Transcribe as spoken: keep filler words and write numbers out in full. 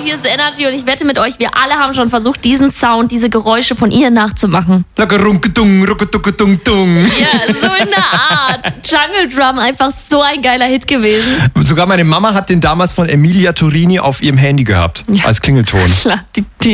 hier ist Energy und ich wette mit euch, wir alle haben schon versucht, diesen Sound, diese Geräusche von ihr nachzumachen. Ja, so in der Art. Jungle Drum, einfach so ein geiler Hit gewesen. Sogar meine Mama hat den damals von Emilia Turini auf ihrem Handy gehabt, ja. als Klingelton. Klar, die, die